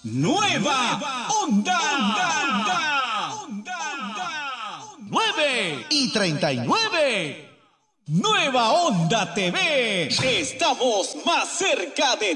Nueva Onda. 9:39. Nueva Onda TV. Estamos más cerca de